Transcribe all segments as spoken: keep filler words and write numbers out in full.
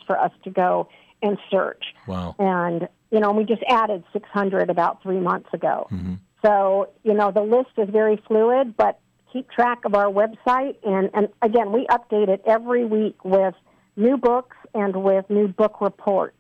for us to go and search. Wow. And, you know, we just added six hundred about three months ago. Mm-hmm. So, you know, the list is very fluid, but keep track of our website. And, and again, we update it every week with new books and with new book reports.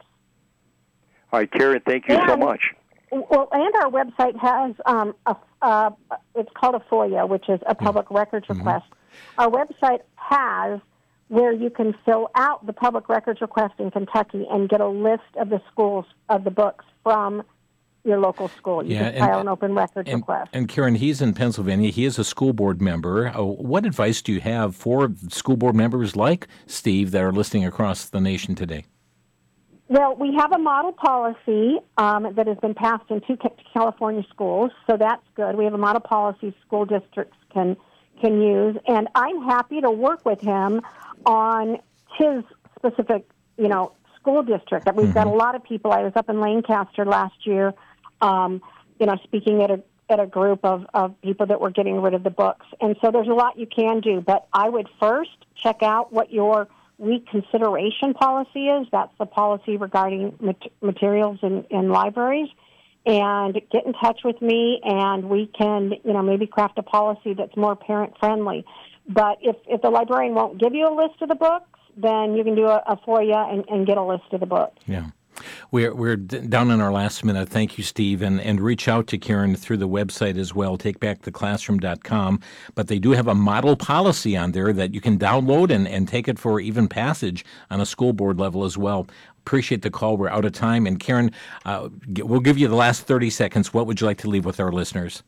All right, Karen, thank you and, so much. Well, and our website has, um, a, uh, it's called a FOIA, which is a public records Mm-hmm. request. Our website has where you can fill out the public records request in Kentucky and get a list of the schools, of the books from your local school. You Yeah, can and- file an open records And, request. and Karen, he's in Pennsylvania. He is a school board member. Uh, what advice do you have for school board members like Steve that are listening across the nation today? Well, we have a model policy um, that has been passed in two California schools, so that's good. We have a model policy school districts can can use, and I'm happy to work with him on his specific, you know, school district. We've mm-hmm. got a lot of people. I was up in Lancaster last year, um, you know, speaking at a at a group of, of people that were getting rid of the books, and so there's a lot you can do. But I would first check out what your reconsideration policy is. That's the policy regarding mat- materials in, in libraries. And get in touch with me, and we can, you know, maybe craft a policy that's more parent-friendly. But if, if the librarian won't give you a list of the books, then you can do a, a FOIA and, and get a list of the books. Yeah. We're we're down in our last minute. Thank you, Steve, and and reach out to Karen through the website as well, take back the classroom dot com. But they do have a model policy on there that you can download and, and take it for even passage on a school board level as well. Appreciate the call. We're out of time. And Karen, uh, we'll give you the last thirty seconds. What would you like to leave with our listeners?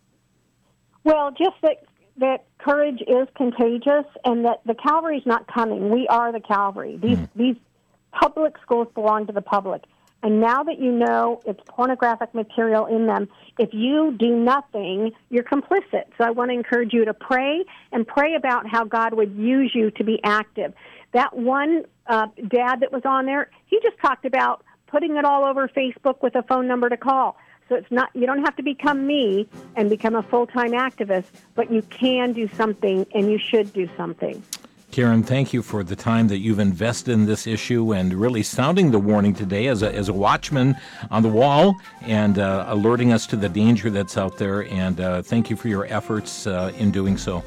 Well, just that that courage is contagious, and that the cavalry's not coming. We are the cavalry. These mm. these public schools belong to the public. And now that you know it's pornographic material in them, if you do nothing, you're complicit. So I want to encourage you to pray and pray about how God would use you to be active. That one uh, dad that was on there, he just talked about putting it all over Facebook with a phone number to call. So it's not, you don't have to become me and become a full-time activist, but you can do something, and you should do something. Karen, thank you for the time that you've invested in this issue and really sounding the warning today as a, as a watchman on the wall and uh, alerting us to the danger that's out there. And uh, thank you for your efforts uh, in doing so.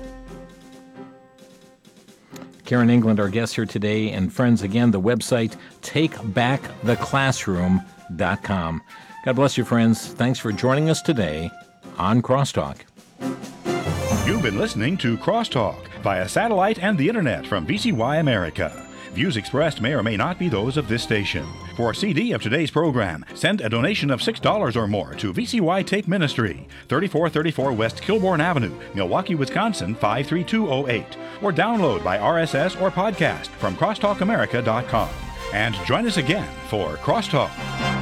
Karen England, our guest here today. And friends, again, the website, take back the classroom dot com. God bless you, friends. Thanks for joining us today on Crosstalk. You've been listening to Crosstalk via satellite and the internet from V C Y America. Views expressed may or may not be those of this station. For a C D of today's program, send a donation of six dollars or more to V C Y Tape Ministry, thirty-four thirty-four West Kilbourne Avenue, Milwaukee, Wisconsin, five three two zero eight, or download by R S S or podcast from crosstalk america dot com. And join us again for Crosstalk.